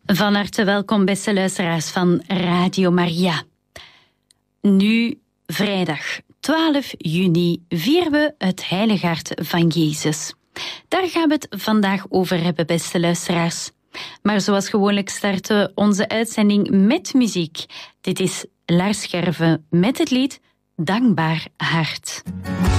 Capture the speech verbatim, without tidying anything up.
Van harte welkom, beste luisteraars van Radio Maria. Nu, vrijdag twaalf juni, vieren we het Heilige Hart van Jezus. Daar gaan we het vandaag over hebben, beste luisteraars. Maar zoals gewoonlijk starten we onze uitzending met muziek. Dit is Lars Scherven met het lied Dankbaar Hart.